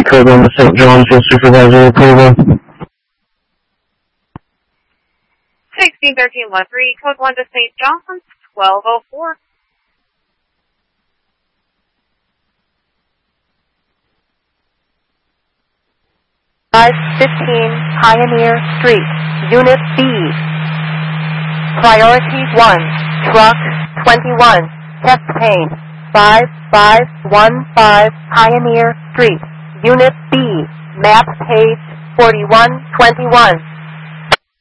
code 1 to St. John's, your supervisor approval. 1613 Lethbridge, code 1 to St. John's, 1204. Pioneer Street, Unit B. Priority 1, Truck 21, Test Pane, 5515 Pioneer Street, Unit B, Map Page 4121.